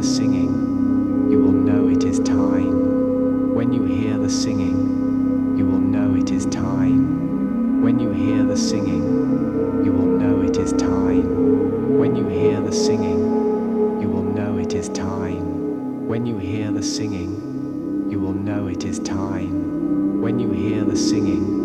singing, you will know it is time. When you hear the singing, you will know it is time. When you hear the singing, you will know it is time. When you hear the singing, you will know it is time. When you hear the singing, you will know it is time. When you hear the singing,